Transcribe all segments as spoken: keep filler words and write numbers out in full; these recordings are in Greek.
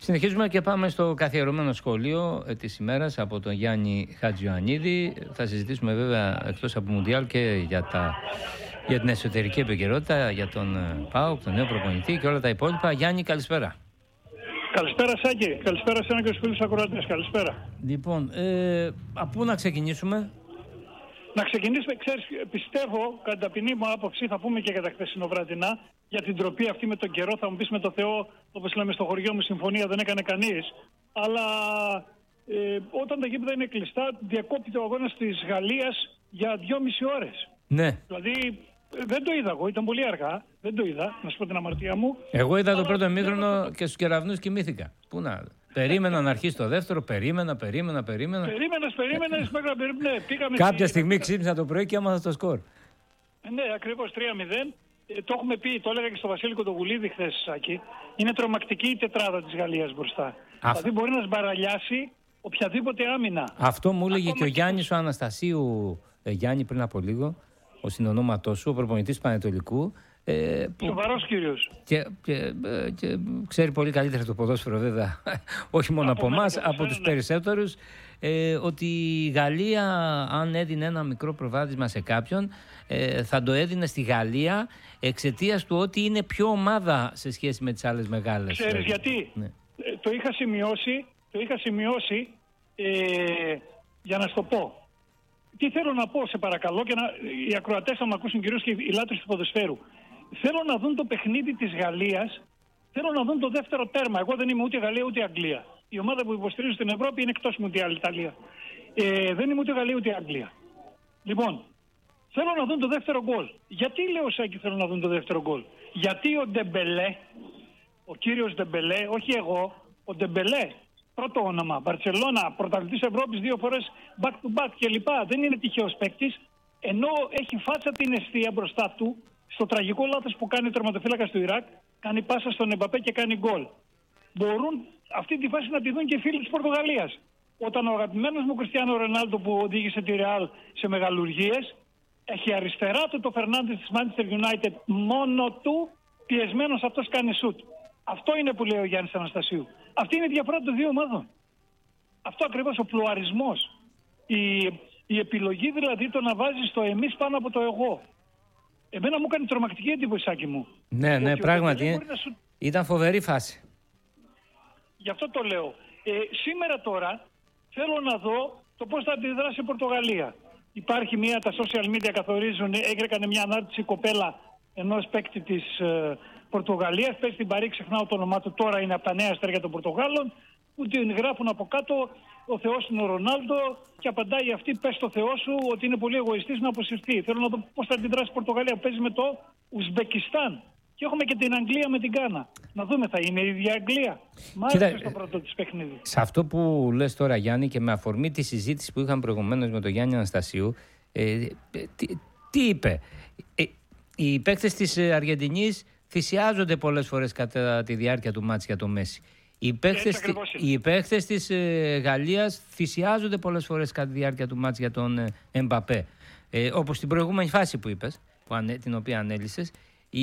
Συνεχίζουμε και πάμε στο καθιερωμένο σχόλιο ε, της ημέρας από τον Γιάννη Χατζιωαννίδη. Θα συζητήσουμε βέβαια εκτός από Μουντιάλ και για, τα, για την εσωτερική επικαιρότητα, για τον ε, ΠΑΟΚ, τον νέο προπονητή και όλα τα υπόλοιπα. Γιάννη, καλησπέρα. Καλησπέρα Σάκη, καλησπέρα σε ένα και στους φίλους ακροατές, καλησπέρα. Λοιπόν, ε, από πού να ξεκινήσουμε? Να ξεκινήσουμε, ξέρεις, πιστεύω, κατά ταπεινή μου άποψη, θα πούμε και για τα χθεσινοβραδινά, για την τροπή αυτή με τον καιρό, θα μου πεις με το Θεό, όπως λέμε στο χωριό μου, συμφωνία δεν έκανε κανείς. Αλλά ε, όταν τα γήπεδα είναι κλειστά, διακόπτει ο αγώνας της Γαλλίας για δυόμιση ώρες. Ναι. Δηλαδή, δεν το είδα εγώ, ήταν πολύ αργά, δεν το είδα, να σου πω την αμαρτία μου. Εγώ είδα αλλά... το πρώτο ημίχρονο και στους κεραυνούς κοιμήθηκα. Πού να... Περίμενα να αρχίσει το δεύτερο, περίμενα, περίμενα, περίμενα. Περίμενες, περίμενες, μέχρι να περίμενε. Πήγαμε Κάποια στη... στιγμή ξύπνησα το πρωί και έμαθα το σκορ. Ναι, ακριβώς τρία μηδέν. Ε, το έχουμε πει, το έλεγα και στο Βασίλη Κοντογουλίδη χθες, Σάκη. Είναι τρομακτική η τετράδα της Γαλλίας μπροστά. Α... Δηλαδή μπορεί να σμπαραλιάσει οποιαδήποτε άμυνα. Αυτό μου έλεγε και ο και Γιάννης ο Αναστασίου, ε, Γιάννη, πριν από λίγο, ο συνονόματός σου, ο προπονητής του Πανετολικού. Ε, που... Σοβαρός κύριος. Και, και, ε, και ξέρει πολύ καλύτερα το ποδόσφαιρο, βέβαια, όχι μόνο από εμάς, από τους ναι. περισσότερους, ε, ότι η Γαλλία, αν έδινε ένα μικρό προβάδισμα σε κάποιον, ε, θα το έδινε στη Γαλλία εξαιτίας του ότι είναι πιο ομάδα σε σχέση με τις άλλες μεγάλες. Ξέρεις γιατί? Ναι. Ε, το είχα σημειώσει, το είχα σημειώσει ε, για να σου το πω. Τι θέλω να πω, σε παρακαλώ, και να, οι ακροατές θα με ακούσουν, κυρίως και οι λάτρες του ποδοσφαίρου. Θέλω να δουν το παιχνίδι της Γαλλίας, θέλω να δουν το δεύτερο τέρμα. Εγώ δεν είμαι ούτε Γαλλία ούτε Αγγλία. Η ομάδα που υποστηρίζω στην Ευρώπη είναι εκτός Μουντιάλ, Ιταλία. Ε, δεν είμαι ούτε Γαλλία ούτε Αγγλία. Λοιπόν, θέλω να δουν το δεύτερο γκολ. Γιατί λέω, Σάκη, θέλω να δουν το δεύτερο γκολ? Γιατί ο Ντεμπελέ, ο κύριος Ντεμπελέ, όχι εγώ, ο Ντεμπελέ, πρώτο όνομα, Μπαρτσελώνα, πρωταθλητής Ευρώπης δύο φορές back to back κλπ. Δεν είναι τυχαίος παίκτης, ενώ έχει φάτσα την εστία μπροστά του. Στο τραγικό λάθος που κάνει ο τερματοφύλακας του Ιράκ, κάνει πάσα στον Εμπαπέ και κάνει γκολ. Μπορούν αυτή τη φάση να τη δουν και οι φίλοι της Πορτογαλίας. Όταν ο αγαπημένος μου Κριστιάνο Ρονάλντο, που οδήγησε τη Ρεάλ σε μεγαλουργίες, έχει αριστερά του το Φερνάντες της Manchester United, μόνο του, πιεσμένος αυτός κάνει σουτ. Αυτό είναι που λέει ο Γιάννης Αναστασίου. Αυτή είναι η διαφορά των δύο ομάδων. Αυτό ακριβώς, ο πλουαρισμός. Η, η επιλογή δηλαδή το να βάζεις το εμείς πάνω από το εγώ. Εμένα μου έκανε τρομακτική εντύπωση, Σάκη μου. Ναι, ναι, πράγματι. Σου... Ήταν φοβερή φάση. Γι' αυτό το λέω. Ε, σήμερα τώρα θέλω να δω το πώς θα αντιδράσει η Πορτογαλία. Υπάρχει μια, τα social media καθορίζουν, έκανε μια ανάρτηση η κοπέλα ενός παίκτη της ε, Πορτογαλίας. Πες στην Παρί, ξεχνάω το όνομά του, τώρα είναι από τα νέα αστέρια των Πορτογάλων. Που την γράφουν από κάτω, ο Θεός είναι ο Ρονάλντο, και απαντάει αυτή, πες στο Θεό σου ότι είναι πολύ εγωιστής, να αποσυρθεί. Θέλω να δω πώς θα αντιδράσει η Πορτογαλία, παίζει με το Ουσμπεκιστάν. Και έχουμε και την Αγγλία με την Γκάνα. Να δούμε, θα είναι η ίδια Αγγλία? Μ' άρεσε στο πρώτο της παιχνίδι. Σε αυτό που λες τώρα, Γιάννη, και με αφορμή τη συζήτηση που είχαμε προηγουμένως με τον Γιάννη Αναστασίου, ε, τι, τι είπε? Ε, οι παίκτες της Αργεντινής θυσιάζονται πολλές φορές κατά τη διάρκεια του μάτς για το Μέση. Οι παίκτες, οι παίκτες της ε, Γαλλίας θυσιάζονται πολλές φορές κατά τη διάρκεια του μάτς για τον ε, Εμπαπέ. Ε, όπως στην προηγούμενη φάση που είπες, που ανε, την οποία ανέλυσες,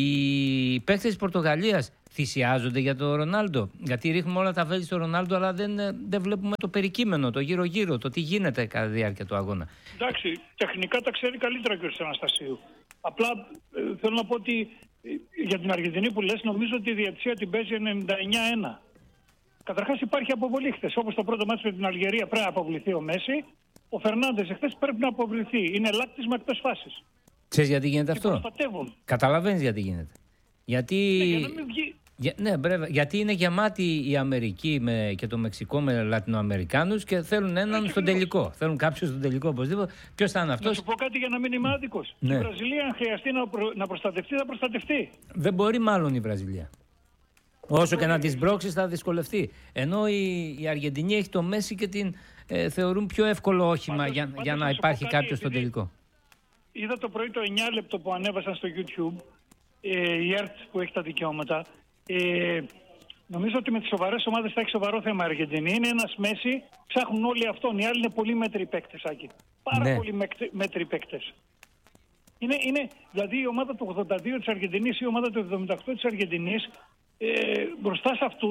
οι παίκτες της Πορτογαλίας θυσιάζονται για τον Ρονάλντο. Γιατί ρίχνουμε όλα τα βέλη στο Ρονάλντο, αλλά δεν, δεν βλέπουμε το περικείμενο, το γύρω-γύρω, το τι γίνεται κατά τη διάρκεια του αγώνα. Εντάξει, τεχνικά τα ξέρει καλύτερα ο κ. Αναστασίου. Απλά ε, θέλω να πω ότι ε, για την Αργεντινή που λες, νομίζω ότι η διαιτησία την παίζει ενενήντα εννιά ένα. Καταρχάς υπάρχει αποβολή χθες. Όπως το πρώτο μάτι με την Αλγερία πρέπει να αποβληθεί ο Μέση, ο Φερνάντες εχθές πρέπει να αποβληθεί. Είναι λάκτισμα εκτός φάσης. Ξέρεις γιατί γίνεται και αυτό? Καταλαβαίνεις γιατί γίνεται? Γιατί... Ναι, για να μην βγει... Για, ναι, μπρέβα, γιατί είναι γεμάτη η Αμερική με, και το Μεξικό με Λατινοαμερικάνους και θέλουν έναν Έχει στον ακριβώς. τελικό. Θέλουν κάποιον στον τελικό οπωσδήποτε. Ποιος θα είναι αυτός? Να σου πω κάτι για να μην είμαι άδικος. Ναι. Η Βραζιλία, αν χρειαστεί να, προ, να προστατευτεί, θα προστατευτεί. Δεν μπορεί μάλλον η Βραζιλία. Όσο και να τις μπρώξεις θα δυσκολευτεί. Ενώ η, η Αργεντινή έχει το Μέση και την ε, θεωρούν πιο εύκολο όχημα πάντως, για, πάντως, για να υπάρχει κάποιος στον τελικό. Είδα το πρωί το εννιά λεπτό που ανέβασαν στο YouTube, ε, η ΕΡΤ που έχει τα δικαιώματα. Ε, νομίζω ότι με τις σοβαρές ομάδες θα έχει σοβαρό θέμα η Αργεντινή. Είναι ένας Μέση, ψάχνουν όλοι αυτόν. Οι άλλοι είναι πολύ μέτροι παίκτες, Άκη. Πάρα ναι. πολύ μέτροι παίκτες. Είναι, είναι, δηλαδή η ομάδα του ογδόντα δύο της Αργεντινής ή η ομάδα του εβδομήντα οκτώ της Αργεντινής, ε, μπροστά σε αυτούς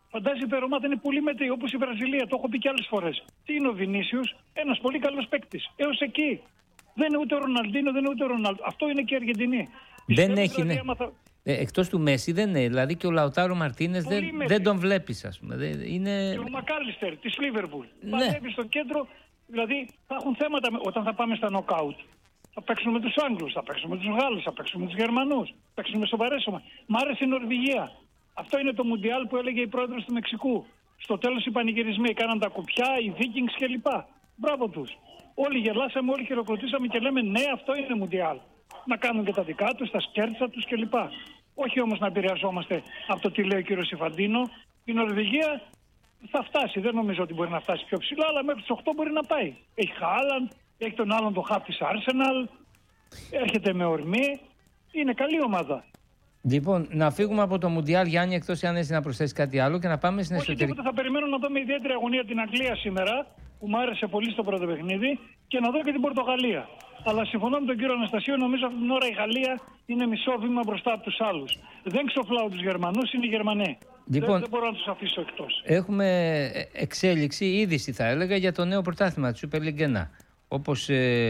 Φαντάζει η ομάδα είναι πολύ μετρή, όπως η Βραζιλία, το έχω πει και άλλες φορές. Τι είναι ο Βινίσιους, ένας πολύ καλός παίκτης. Έως εκεί. Δεν είναι ούτε ο Ροναλντίνο, δεν είναι ούτε ο Ρονάλντο. Αυτό είναι και η Αργεντινή. Δεν έχει, ναι. Θα... Ε, εκτός του Μέση δεν είναι. Δηλαδή και ο Λαουτάρο Μαρτίνες δεν, δεν τον βλέπεις, ας πούμε. Δεν, είναι... Και ο Μακάλιστερ της Λίβερπουλ. Ναι. Παλεύει στο κέντρο. Δηλαδή θα έχουν θέματα όταν θα πάμε στα νοκάουτ. Θα παίξουμε με τους Άγγλους, θα παίξουμε με τους Γάλλους, θα παίξουμε με τους Γερμανούς, θα παίξουμε στο Βαρέσωμα. Μ' άρεσε η Νορβηγία. Αυτό είναι το Μουντιάλ που έλεγε η πρόεδρος του Μεξικού. Στο τέλος οι πανηγυρισμοί κάναν τα κουπιά, οι Vikings κλπ. Μπράβο τους. Όλοι γελάσαμε, όλοι χειροκροτήσαμε και λέμε ναι, αυτό είναι Μουντιάλ. Να κάνουν και τα δικά τους, τα σκέρτσα τους κλπ. Όχι όμως να επηρεαζόμαστε από το τι λέει ο κύριος Ιφαντίνο. Η Νορβηγία θα φτάσει. Δεν νομίζω ότι μπορεί να φτάσει πιο ψηλά, αλλά μέχρι τις οκτώ μπορεί να πάει. Έχει Χάλαντ, έχει τον άλλον το χαπ της Arsenal, έρχεται με ορμή. Είναι καλή ομάδα. Λοιπόν, να φύγουμε από το Μουντιάλ, Γιάννη, εκτός αν έχει να προσθέσει κάτι άλλο και να πάμε στην εσωτερική. Όχι τίποτα, θα περιμένω να δω με ιδιαίτερη αγωνία την Αγγλία σήμερα, που μου άρεσε πολύ στο πρώτο παιχνίδι, και να δω και την Πορτογαλία. Αλλά συμφωνώ με τον κύριο Αναστασίου, νομίζω αυτή την ώρα η Γαλλία είναι μισό βήμα μπροστά από τους άλλους. Δεν ξοφλάω τους Γερμανούς, είναι οι Γερμανοί. Λοιπόν, δεν, δεν μπορώ να τους αφήσω εκτός. Έχουμε εξέλιξη, είδηση θα έλεγα, για το νέο πρωτάθλημα της Super League ένα. Όπως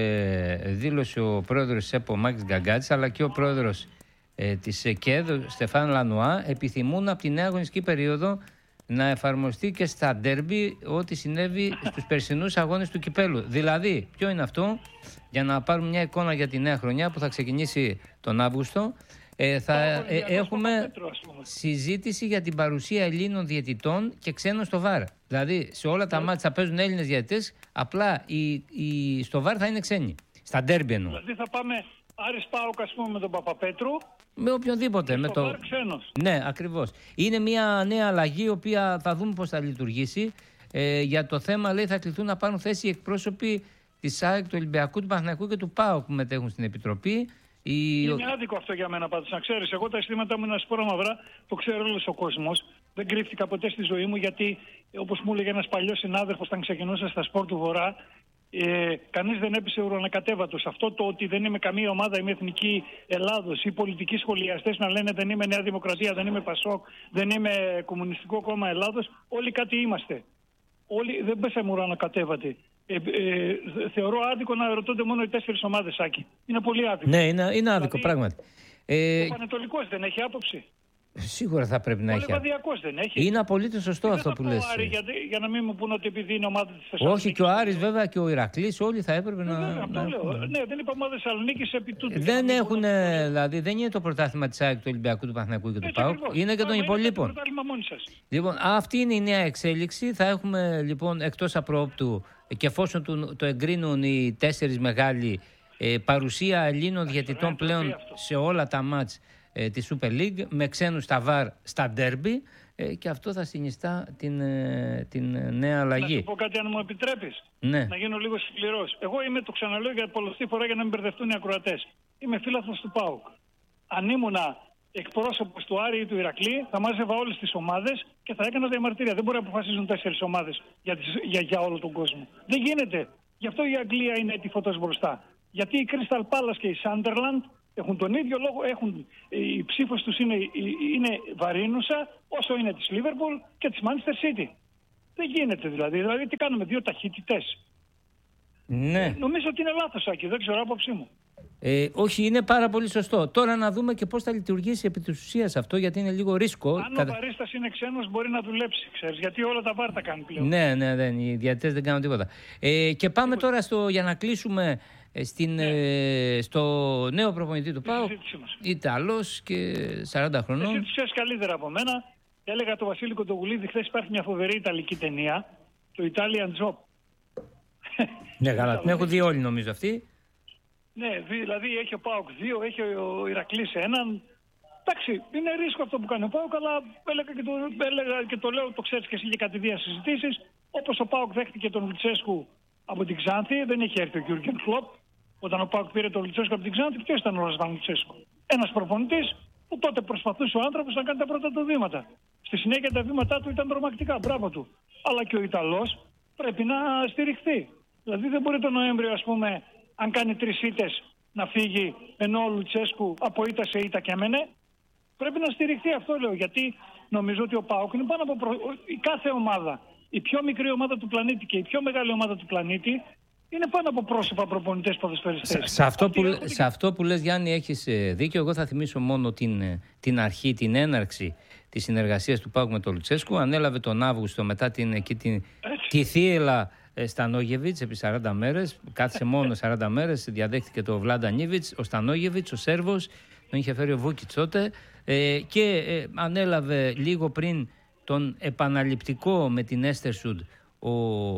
ε, δήλωσε ο πρόεδρος της ΕΠΟ, Μάκης Γκαγκάτης, αλλά και ο πρόεδρος ε, της ΕΚΕΔ, Στεφάν Λανουά, επιθυμούν από τη νέα αγωνιστική περίοδο να εφαρμοστεί και στα ντέρμπι ό,τι συνέβη στους περσινούς αγώνες του Κυπέλλου. Δηλαδή, ποιο είναι αυτό, για να πάρουμε μια εικόνα για τη νέα χρονιά που θα ξεκινήσει τον Αύγουστο, ε, θα ε, έχουμε συζήτηση για την παρουσία Ελλήνων διαιτητών και ξένων στο ΒΑΡ. Δηλαδή, σε όλα τα μάτια θα παίζουν Έλληνες διαιτητές, απλά οι, οι, στο ΒΑΡ θα είναι ξένοι. Στα ντέρμπι εννοώ. Δηλαδή θα πάμε Άρης ΠΑΟΚ, ας πούμε, με τον Παπαπέτρου. Με οποιονδήποτε. Με το... Ναι, ακριβώς. Είναι μια νέα αλλαγή, η οποία θα δούμε πώς θα λειτουργήσει. Ε, για το θέμα, λέει, θα κληθούν να πάρουν θέση οι εκπρόσωποι της ΑΕΚ, του Ολυμπιακού, του Παναθηναϊκού και του ΠΑΟΚ που μετέχουν στην Επιτροπή. Η... Είναι άδικο αυτό για μένα πάντως. Να ξέρεις, εγώ τα αισθήματά μου είναι ασπόρα μαυρά, το ξέρει όλος ο κόσμος. Δεν κρύφτηκα ποτέ στη ζωή μου, γιατί όπως μου έλεγε ένας παλιός συνάδελφος όταν ξεκινούσα στα σπορ του Βορρά, Ε, κανείς δεν έπεισε ουρανοκατέβατος. Αυτό το ότι δεν είμαι καμία ομάδα, είμαι Εθνική Ελλάδος, ή πολιτικοί σχολιαστές να λένε δεν είμαι Νέα Δημοκρατία, δεν είμαι Πασόκ, δεν είμαι Κομμουνιστικό Κόμμα Ελλάδος, όλοι κάτι είμαστε. Όλοι δεν πέσαμε ουρανοκατέβατοι. Ε, ε, θεωρώ άδικο να ερωτώνται μόνο οι τέσσερις ομάδες, Άκη. Είναι πολύ άδικο. Ναι, είναι, είναι άδικο, δηλαδή, πράγματι. Ε, ο Πανετολικός δεν έχει άποψη. Σίγουρα θα πρέπει να ο έχει. Ο Λεβαδιακός δεν έχει. Είναι απολύτως σωστό και αυτό που λες. Άρη, για, για να μην μου πούνε ότι επειδή είναι ομάδα της Θεσσαλονίκης. Όχι, και ο Άρης βέβαια και ο Ηρακλής, όλοι θα έπρεπε να. Βέβαια, αυτό λέω. Ναι, δεν είπα ομάδα Θεσσαλονίκης επί τούτου. Δεν έχουν, δηλαδή δεν είναι το πρωτάθλημα της ΑΕΚ, του Ολυμπιακού, του Παναθηναϊκού και του ΠΑΟΚ. Είναι και των υπολείπων. Λοιπόν, αυτή είναι η νέα εξέλιξη. Θα έχουμε λοιπόν εκτός απρόπτου, και εφόσον το εγκρίνουν οι τέσσερις μεγάλοι, παρουσία Ελλήνων διαιτητών πλέον σε όλα τα μάτς ε, τη Super League, με ξένους στα ΒΑΡ στα ντέρμπι, ε, και αυτό θα συνιστά την, ε, την νέα αλλαγή. Να σου πω κάτι, αν μου επιτρέπεις. Ναι. Να γίνω λίγο σκληρός. Εγώ είμαι, το ξαναλέω για πολλωστή φορά για να μην μπερδευτούν οι ακροατές. Είμαι φίλαθλος του ΠΑΟΚ. Αν ήμουνα εκπρόσωπος του Άρη ή του Ηρακλή, θα μάζευα όλες τις ομάδες και θα έκανα διαμαρτυρία. Δεν μπορεί να αποφασίζουν τέσσερις ομάδες για, τις, για, για όλο τον κόσμο. Δεν γίνεται. Γι' αυτό η Αγγλία είναι τη φωτός μπροστά. Γιατί η Crystal Palace και η Sunderland έχουν τον ίδιο λόγο, έχουν, η ψήφος τους είναι, είναι βαρύνουσα όσο είναι της Liverpool και της Manchester City. Δεν γίνεται δηλαδή. Δηλαδή τι κάνουμε, δύο ταχύτητες. Ναι. Ε, νομίζω ότι είναι λάθος, Άκη, δεν ξέρω, άποψή μου. Ε, όχι, είναι πάρα πολύ σωστό. Τώρα να δούμε και πώς θα λειτουργήσει επί της ουσίας αυτό, γιατί είναι λίγο ρίσκο. Αν Κατα... ο παρίστας είναι ξένος μπορεί να δουλέψει, ξέρεις, γιατί όλα τα βάρ τα κάνει πλέον. Ναι, ναι, ναι, οι διαιτητές δεν κάνουν τίποτα. Ε, και πάμε τίποτα. Τώρα στο, για να κλείσουμε στην, ναι. ε, στο νέο προπονητή του ΠΑΟΚ, Ιταλός και σαράντα χρονών. Εσύ τους ξέρεις καλύτερα από μένα. Έλεγα το Βασίλη Κοντογουλίδη, χθες υπάρχει μια φοβερή ιταλική ταινία, το Italian Job. Ναι, καλά, την έχουν δει όλοι νομίζω αυτοί. Ναι, δηλαδή έχει ο ΠΑΟΚ δύο, έχει ο Ηρακλής έναν. Εντάξει, είναι ρίσκο αυτό που κάνει ο ΠΑΟΚ, αλλά έλεγα και το, έλεγα και το λέω, το ξέρεις και εσύ και κατηδία συζητήσεις. Όπως ο ΠΑΟΚ δέχτηκε τον Λουτσέσκου από την Ξάνθη, δεν έχει έρθει ο Γιούργεν Κλοπ. Όταν ο ΠΑΟΚ πήρε τον Λουτσέσκου από την Ξάνθη, ποιος ήταν ο Ρασβάν Λουτσέσκου? Ένας προπονητής που τότε προσπαθούσε ο άνθρωπος να κάνει τα πρώτα του βήματα. Στη συνέχεια τα βήματά του ήταν τρομακτικά, μπράβο του. Αλλά και ο Ιταλός πρέπει να στηριχθεί. Δηλαδή δεν μπορεί τον Νοέμβριο, ας πούμε, αν κάνει τρεις ήττες να φύγει, ενώ ο Λουτσέσκου από ήττα σε ήττα και έμενε. πρέπει να στηριχθεί. Αυτό λέω. Γιατί νομίζω ότι ο ΠΑΟΚ είναι πάνω από προ... η κάθε ομάδα. Η πιο μικρή ομάδα του πλανήτη και η πιο μεγάλη ομάδα του πλανήτη είναι πάνω από πρόσωπα προπονητές ποδοσφαιριστές. Σε, σε, αυτό που, έχουν... σε αυτό που λες, Γιάννη, έχεις δίκιο. Εγώ θα θυμίσω μόνο την, την αρχή, την έναρξη της συνεργασίας του ΠΑΟΚ με τον Λουτσέσκου. Ανέλαβε τον Αύγουστο μετά την, εκεί, την, τη θύελα Στανόγεβιτς επί σαράντα μέρες. Κάθισε μόνο σαράντα μέρες. Διαδέχτηκε το Βλάντα Νίβιτς. Ο Στανόγεβιτς, ο Σέρβος, τον είχε φέρει ο Βούκιτς τότε. Ε, και ε, ανέλαβε λίγο πριν τον επαναληπτικό με την Έστερσουντ ο,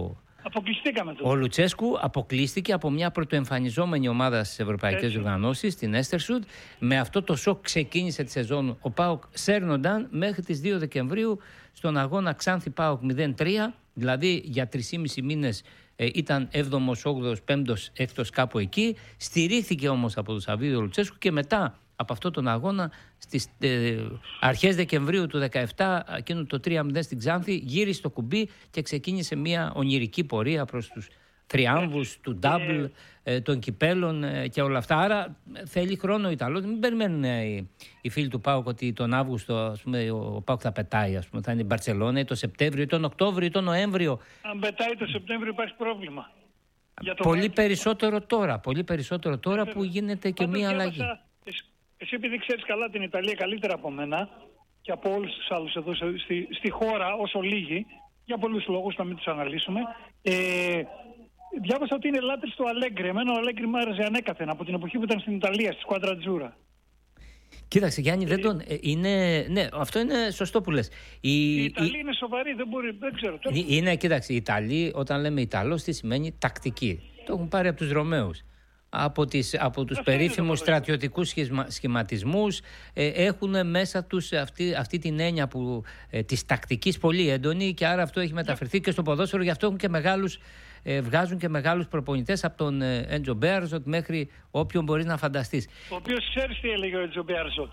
ο Λουτσέσκου. Αποκλείστηκε από μια πρωτοεμφανιζόμενη ομάδα στις ευρωπαϊκές οργανώσεις, την Έστερσουντ. Με αυτό το σοκ ξεκίνησε τη σεζόν ο ΠΑΟΚ σέρνονταν μέχρι τις δύο Δεκεμβρίου στον αγώνα Ξάνθη ΠΑΟΚ μηδέν τρία. Δηλαδή για τρεις και μισό μήνες ε, ήταν έβδομος, όγδοος, πέμπτος, έκτος κάπου εκεί. Στηρίχθηκε όμως από τον Σαββίδη Λουτσέσκου και μετά από αυτόν τον αγώνα στις ε, αρχές Δεκεμβρίου του δεκαεπτά, εκείνο το τρία μηδέν στην Ξάνθη, γύρισε το κουμπί και ξεκίνησε μια ονειρική πορεία προς τους τριάμβους του ντάμπλ, ε, των κυπέλων ε, και όλα αυτά. Άρα θέλει χρόνο ο Ιταλός. Μην περιμένουν ε, οι, οι φίλοι του ΠΑΟΚ ότι τον Αύγουστο, ας πούμε, ο, ο ΠΑΟΚ θα πετάει, ας πούμε, θα είναι η Μπαρτσελόνα ή τον Σεπτέμβριο ή τον Οκτώβριο ή τον Νοέμβριο. Αν πετάει το Σεπτέμβριο υπάρχει πρόβλημα. Για το πολύ μάτι. περισσότερο τώρα, πολύ περισσότερο τώρα που γίνεται και Πάντα μια αλλαγή. Εσύ, εσύ επειδή ξέρεις καλά την Ιταλία καλύτερα από μένα και από όλους τους άλλους εδώ στη, στη χώρα όσο λίγοι, για πολλούς λόγους να μην τους αναλύσουμε, ε, διάβασα ότι είναι λάτρης του Αλέγκρι. Εμένα ο Αλέγκρι μου άρεσε ανέκαθεν από την εποχή που ήταν στην Ιταλία, στη Σκουάντρα Τζούρα. Κοίταξε Γιάννη, δεν τον, είναι, ναι, αυτό είναι σωστό που λες. Η, η Ιταλία η, είναι σοβαρή, δεν μπορεί, δεν ξέρω. Είναι, κοίταξε, η Ιταλία, όταν λέμε Ιταλός, τι σημαίνει τακτική. Το έχουν πάρει από τους Ρωμαίους. Από, τις, από τους περίφημους στρατιωτικούς σχημα, σχηματισμούς ε, έχουν μέσα τους αυτή, αυτή την έννοια που, ε, της τακτικής πολύ έντονη και άρα αυτό έχει μεταφερθεί και στο ποδόσφαιρο. Γι' αυτό έχουν και μεγάλους, ε, βγάζουν και μεγάλους προπονητές από τον Έντζο Μπέαρζοτ μέχρι όποιον μπορείς να φανταστείς. Ο οποίος ξέρεις τι έλεγε ο Έντζο Μπέαρζοτ.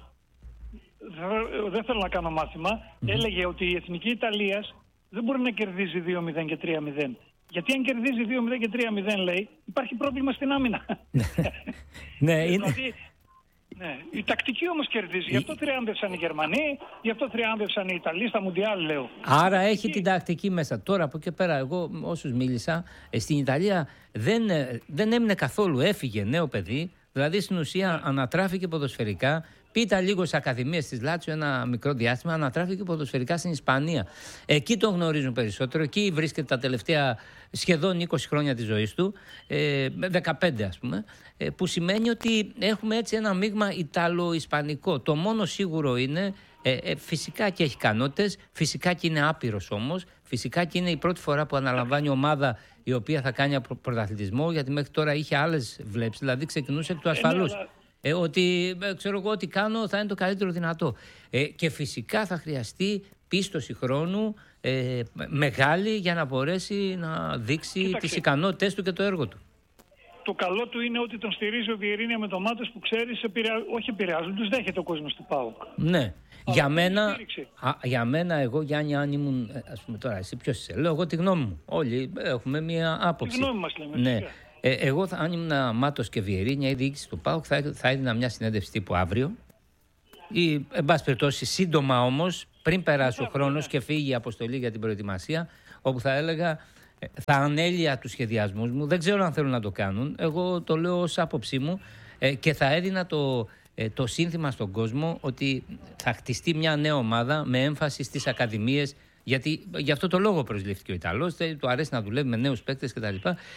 Δεν θέλω να κάνω μάθημα. Mm-hmm. Έλεγε ότι η εθνική Ιταλίας δεν μπορεί να κερδίζει δύο μηδέν και τρία μηδέν. Γιατί αν κερδίζει δύο μηδέν και τρία μηδέν, λέει, υπάρχει πρόβλημα στην άμυνα. Ναι, είναι... δηλαδή, ναι, η τακτική όμως κερδίζει. Γι' αυτό τριάμβευσαν οι Γερμανοί, γι' αυτό τριάμβευσαν οι Ιταλοί στα Μουντιάλ, λέω. Άρα έχει και... την τακτική μέσα. Τώρα από εκεί πέρα, εγώ όσους μίλησα, στην Ιταλία δεν, δεν έμεινε καθόλου. Έφυγε νέο παιδί, δηλαδή στην ουσία ανατράφηκε ποδοσφαιρικά. Πήτα λίγο στις ακαδημίες της Λάτσιο ένα μικρό διάστημα, ανατράφηκε ποδοσφαιρικά στην Ισπανία. Εκεί τον γνωρίζουν περισσότερο, εκεί βρίσκεται τα τελευταία σχεδόν είκοσι χρόνια της ζωής του, δεκαπέντε ας πούμε, που σημαίνει ότι έχουμε έτσι ένα μείγμα Ιταλο-Ισπανικό. Το μόνο σίγουρο είναι, ε, ε, φυσικά και έχει ικανότητες, φυσικά και είναι άπειρος όμως, φυσικά και είναι η πρώτη φορά που αναλαμβάνει ομάδα η οποία θα κάνει πρωταθλητισμό, γιατί μέχρι τώρα είχε άλλες βλέψεις, δηλαδή ξεκινούσε εκ του ασφαλούς. Ε, ότι ξέρω εγώ ό,τι κάνω θα είναι το καλύτερο δυνατό. Ε, και φυσικά θα χρειαστεί πίστοση χρόνου ε, μεγάλη για να μπορέσει να δείξει Κοίταξε. τις ικανότητες του και το έργο του. Το καλό του είναι ότι τον στηρίζει ο Βιερίνια με τομάτες που ξέρεις, επηρεα... όχι επηρεάζουν, τους δέχεται ο κόσμος του ΠΑΟΚ. Ναι. Για μένα, α, για μένα, εγώ Γιάννη, αν ήμουν, ας πούμε τώρα, εσύ ποιος είσαι, λέω εγώ τη γνώμη μου. Όλοι έχουμε μία άποψη. Τη γνώμη μας λέμε. Ναι. Ε, εγώ, θα, αν ήμουν Μάτος και Βιερίνια, η διοίκηση του ΠΑΟΚ θα, θα έδινα μια συνέντευξη τύπου αύριο. Ή, εν πάση περιπτώσει, σύντομα όμως, πριν περάσει ο χρόνος και φύγει η αποστολή για την προετοιμασία, όπου θα έλεγα, θα ανέλυα τους σχεδιασμούς μου. Δεν ξέρω αν θέλουν να το κάνουν. Εγώ το λέω ως άποψή μου ε, και θα έδινα το, ε, το σύνθημα στον κόσμο ότι θα χτιστεί μια νέα ομάδα με έμφαση στις ακαδημίες. Γιατί γι' αυτό το λόγο προσλήφθηκε ο Ιταλός, του αρέσει να δουλεύει με νέους παίκτες κτλ.